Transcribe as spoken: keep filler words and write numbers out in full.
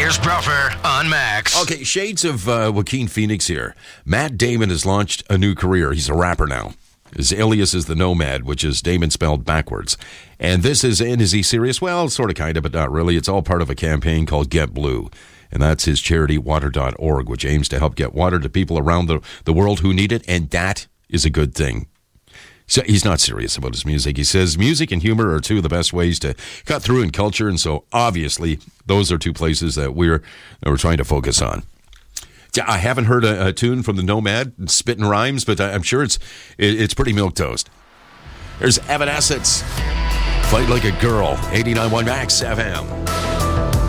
Here's Bruffer on Max. Okay, shades of uh, Joaquin Phoenix here. Matt Damon has launched a new career. He's a rapper now. His alias is the Nomad, which is Damon spelled backwards. And this is in, is he serious? Well, sort of, kind of, but not really. It's all part of a campaign called Get Blue. And that's his charity, water dot org, which aims to help get water to people around the, the world who need it. And that is a good thing. So he's not serious about his music. He says music and humor are two of the best ways to cut through in culture. And so obviously those are two places that we're, that we're trying to focus on. I haven't heard a, a tune from the Nomad, spitting rhymes, but I'm sure it's it, it's pretty milquetoast. There's Evanescence, Fight Like a Girl, eighty-nine point one Max F M.